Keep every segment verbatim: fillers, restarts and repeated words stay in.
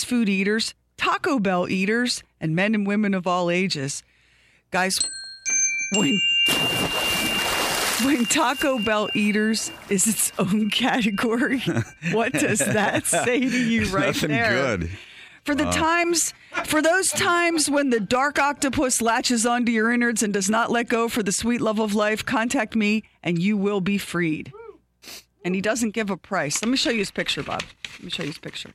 fast food eaters, Taco Bell eaters, and men and women of all ages. Guys, when when Taco Bell eaters is its own category, what does that say to you right Nothing there? Good. For the uh. times, for those times when the dark octopus latches onto your innards and does not let go for the sweet love of life, contact me and you will be freed. And he doesn't give a price. Let me show you his picture, Bob. Let me show you his picture.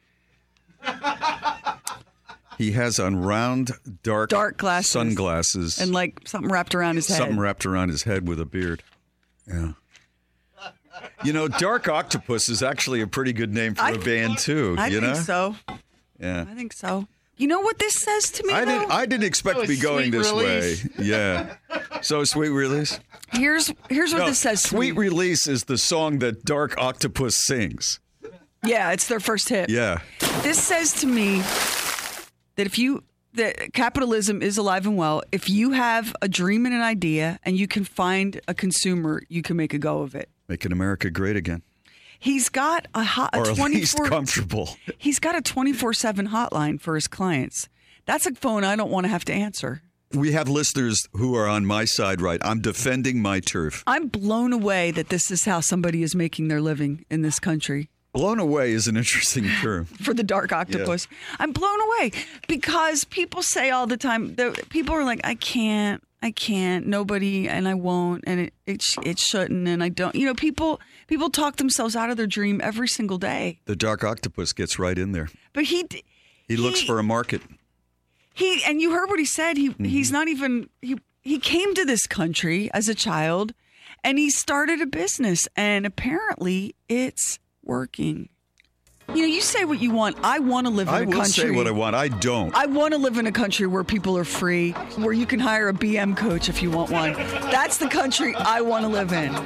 He has on round, dark, dark glasses, sunglasses. And like something wrapped around his head. Something wrapped around his head with a beard. Yeah. You know, Dark Octopus is actually a pretty good name for I, a band, too. I you think know? so. Yeah. I think so. You know what this says to me, I though? didn't, I didn't expect oh, to be going this release. way. Yeah. So, Sweet Release? Here's here's what no, this says to Sweet me. Release is the song that Dark Octopus sings. Yeah, it's their first hit. Yeah. This says to me that if you, that capitalism is alive and well. If you have a dream and an idea and you can find a consumer, you can make a go of it. Making America great again. He's got a hot, a or at twenty-four least comfortable. He's got a twenty-four seven hotline for his clients. That's a phone I don't want to have to answer. We have listeners who are on my side, right? I'm defending my turf. I'm blown away that this is how somebody is making their living in this country. Blown away is an interesting term. For the dark octopus. Yeah. I'm blown away because people say all the time, people are like, I can't, I can't, nobody, and I won't, and it, it, it shouldn't, and I don't. You know, people people talk themselves out of their dream every single day. The dark octopus gets right in there. But he... He, he looks for a market. He And you heard what he said. He mm-hmm. He's not even... He, he came to this country as a child, and he started a business, and apparently it's working. You know, you say what you want. I want to live in I a country. I will say what I want. I don't. I want to live in a country where people are free, where you can hire a B M coach if you want one. That's the country I want to live in.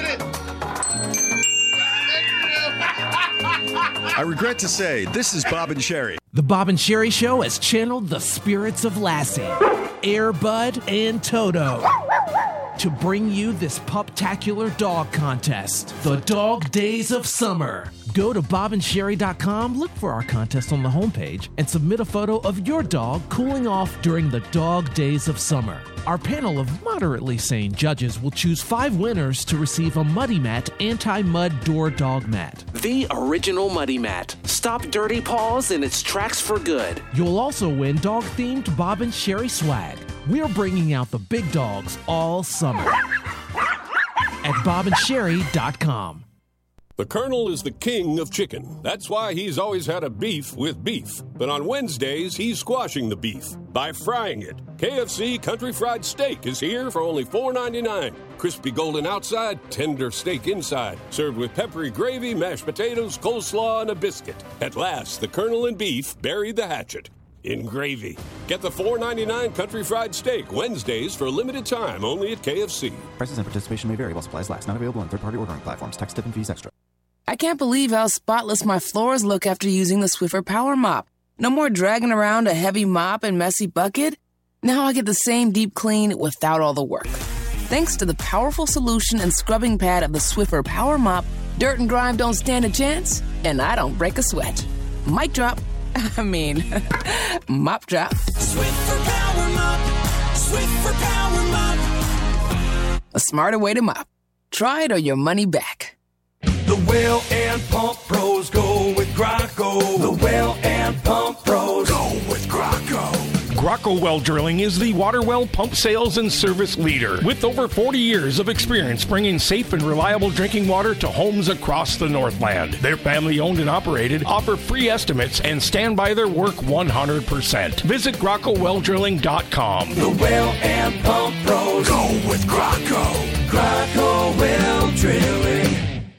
I regret to say, this is Bob and Sherry. The Bob and Sherry Show has channeled the spirits of Lassie, Air Bud, and Toto to bring you this puptacular dog contest, the Dog Days of Summer. Go to bob and sherry dot com, look for our contest on the homepage, and submit a photo of your dog cooling off during the Dog Days of Summer. Our panel of moderately sane judges will choose five winners to receive a Muddy Mat anti-mud door dog mat. The original Muddy Mat. Stop dirty paws in its tracks for good. You'll also win dog-themed Bob and Sherry swag. We're bringing out the big dogs all summer at bob and sherry dot com. The Colonel is the king of chicken. That's why he's always had a beef with beef. But on Wednesdays, he's squashing the beef by frying it. K F C Country Fried Steak is here for only four ninety-nine. Crispy golden outside, tender steak inside. Served with peppery gravy, mashed potatoes, coleslaw, and a biscuit. At last, the Colonel and beef buried the hatchet in gravy. Get the four ninety-nine Country Fried Steak Wednesdays for a limited time only at K F C. Prices and participation may vary while supplies last. Not available on third-party ordering platforms. Tax, tip, and fees extra. I can't believe how spotless my floors look after using the Swiffer Power Mop. No more dragging around a heavy mop and messy bucket. Now I get the same deep clean without all the work. Thanks to the powerful solution and scrubbing pad of the Swiffer Power Mop, dirt and grime don't stand a chance, and I don't break a sweat. Mic drop. I mean, mop drop. Swiffer Power Mop. Swiffer Power Mop. A smarter way to mop. Try it or your money back. The well and pump pros go with Graco. The well and pump pros go with Graco. Graco Well Drilling is the water well pump sales and service leader with over forty years of experience bringing safe and reliable drinking water to homes across the Northland. They're family owned and operated, offer free estimates, and stand by their work one hundred percent. Visit Graco Well Drilling dot com. The well and pump pros go with Graco. Graco Well Drilling.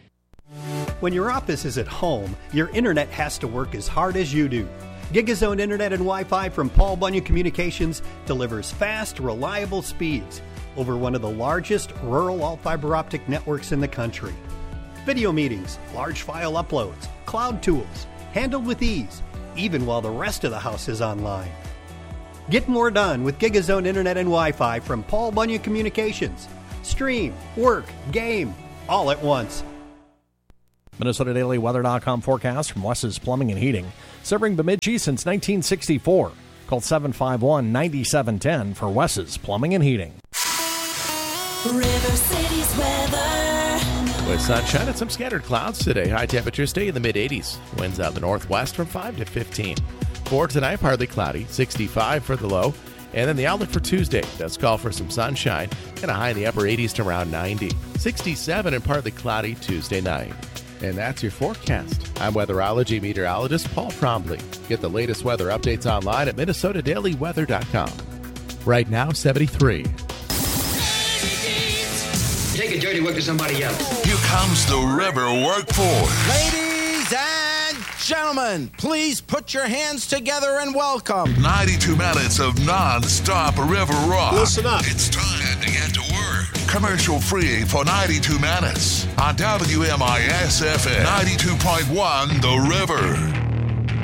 When your office is at home, your internet has to work as hard as you do. GigaZone Internet and Wi-Fi from Paul Bunyan Communications delivers fast, reliable speeds over one of the largest rural all-fiber optic networks in the country. Video meetings, large file uploads, cloud tools, handled with ease, even while the rest of the house is online. Get more done with GigaZone Internet and Wi-Fi from Paul Bunyan Communications. Stream, work, game, all at once. Minnesota Daily Weather dot com forecast from Wes's Plumbing and Heating. serving Bemidji since nineteen sixty-four. Call seven five one, nine seven one zero for Wes's Plumbing and Heating. River City's weather. With sunshine and some scattered clouds today. High temperatures stay in the mid-eighties. Winds out the northwest from five to fifteen. For tonight, partly cloudy, sixty-five for the low. And then the outlook for Tuesday does call for some sunshine and a high in the upper eighties to around ninety. sixty-seven and partly cloudy Tuesday night. And that's your forecast. I'm weatherology meteorologist Paul Trombley. Get the latest weather updates online at minnesota daily weather dot com. Right now, seventy-three. Take a dirty work to somebody else. Here comes the River Workforce. Ladies and gentlemen, please put your hands together and welcome ninety-two minutes of non-stop river rock. Listen up. It's time to get to work. Commercial free for ninety-two minutes on W M I S F M ninety-two point one The River.